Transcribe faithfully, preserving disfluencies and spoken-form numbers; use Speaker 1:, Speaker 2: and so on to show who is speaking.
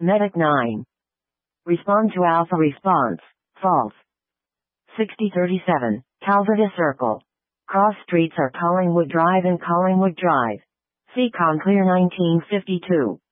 Speaker 1: Medic nine. Respond to alpha response. False. sixty thirty-seven. Calvert Circle. Cross streets are Collingwood Drive and Collingwood Drive. See Conclear nineteen fifty-two.